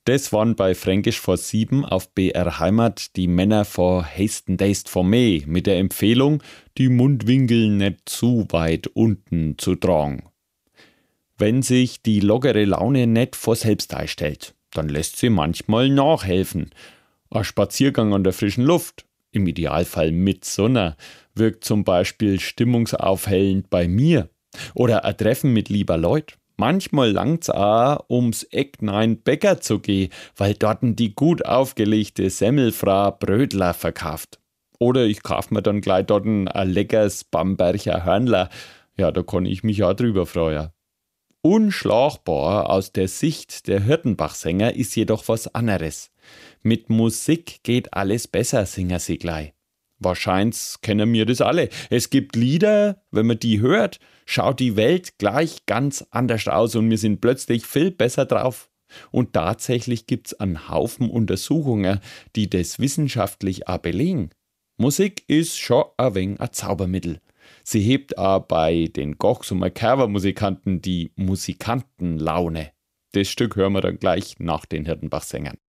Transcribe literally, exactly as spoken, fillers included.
Das waren bei Fränkisch vor sieben auf B R Heimat die Männer vor Hasten Deist vor Mee mit der Empfehlung, die Mundwinkel nicht zu weit unten zu tragen. Wenn sich die lockere Laune nicht vor selbst einstellt, dann lässt sie manchmal nachhelfen. Ein Spaziergang an der frischen Luft, im Idealfall mit Sonne, wirkt zum Beispiel stimmungsaufhellend bei mir. Oder ein Treffen mit lieber Leut. Manchmal langt's auch, ums Eck nein Bäcker zu gehen, weil dorten die gut aufgelegte Semmelfrau Brödler verkauft. Oder ich kauf mir dann gleich dorten ein leckeres Bamberger Hörnler. Ja, da kann ich mich auch drüber freuen. Unschlagbar aus der Sicht der Hirtenbach-Sänger ist jedoch was anderes. Mit Musik geht alles besser, singen sie gleich. Wahrscheinlich kennen wir das alle. Es gibt Lieder, wenn man die hört, schaut die Welt gleich ganz anders aus und wir sind plötzlich viel besser drauf. Und tatsächlich gibt's einen Haufen Untersuchungen, die das wissenschaftlich auch belegen. Musik ist schon ein wenig ein Zaubermittel. Sie hebt auch bei den Gochs und Kerber-Musikanten die Musikantenlaune. Das Stück hören wir dann gleich nach den Hirtenbach-Sängern.